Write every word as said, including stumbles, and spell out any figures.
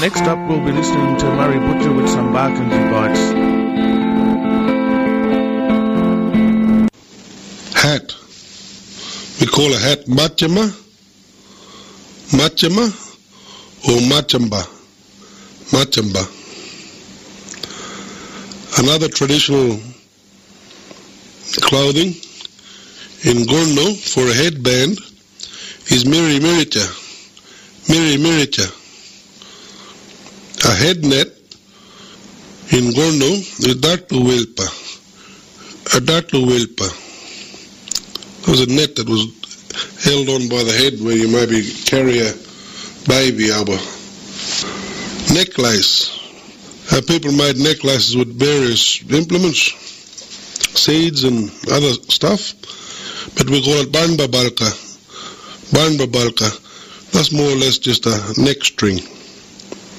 Next up, we'll be listening to Murray Butcher with some Barkentry Bites. Hat. We call a hat machama, machama, or machamba, machamba. Another traditional clothing in Gorno for a headband is miri mirita, miri mirita. A head net in Gorno is dartlu wilpa, a dartlu wilpa. There was a net that was held on by the head where you maybe carry a baby over. Necklace. Uh, people made necklaces with various implements, seeds and other stuff, but we call it barnbabalka. Barnbabalka. That's more or less just a neck string.